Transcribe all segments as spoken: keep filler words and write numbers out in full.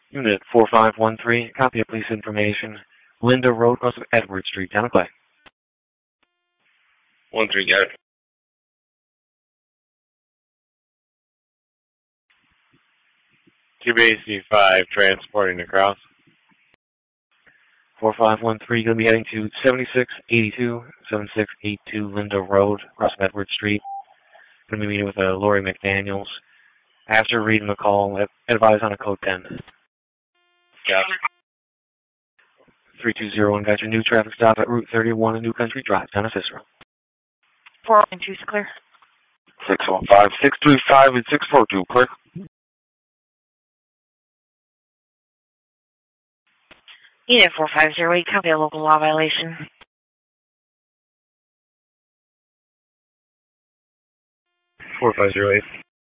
Unit four five one three, copy of police information. Linda Road, across of Edward Street, Town of Clay. one three, got it. Cube A C five, transporting across. four five one three, going to be heading to seventy-six eighty-two, seventy-six eighty-two Linda Road, across of Edward Street. Going to be meeting with uh, Lori McDaniels. After reading the call, advise on a code ten. Got it. three two zero one, got your new traffic stop at Route thirty-one and New Country Drive, down to Cicero. four one two is clear. six one five, six three five, and six four two, clear. Unit four five zero eight, copy a local law violation. four five zero eight.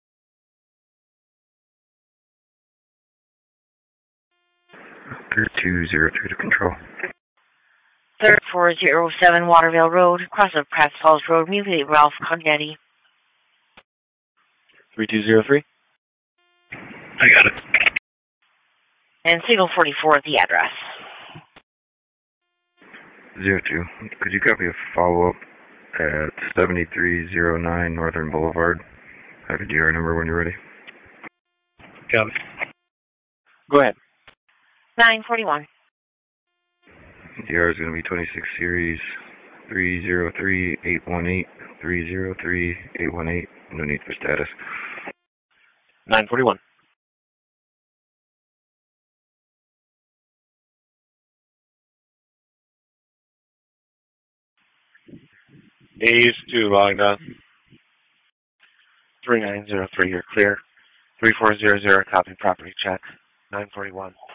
three two zero three to control. thirty four zero seven Waterville Road, cross of Pratt Falls Road, immediately Ralph Cognetti. three two zero three. I got it. And signal forty-four at the address. zero two. Could you copy a follow-up at seventy-three oh nine Northern Boulevard? I have a D R number when you're ready. Got it. Go ahead. nine forty-one. D R is going to be twenty-six series three zero three eight one eight, three zero three eight one eight. No need for status. nine forty-one. A's two, logged on. three nine zero three, you're clear. three four zero zero, copy property check. nine forty-one.